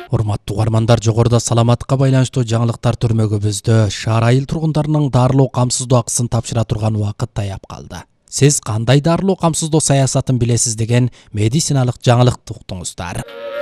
Урматтуу угармандар, жогоруда саламатка байланыштуу жаңылыктар түрмөгүбүздө шаар айыл тургундарынын дарылоо камсыздоо акысын тапшыра турган убакыт таяп калды. Сиз кандай дарылоо камсыздоо саясатын билесиз деген медициналык жаңылыкты уктуңуздар.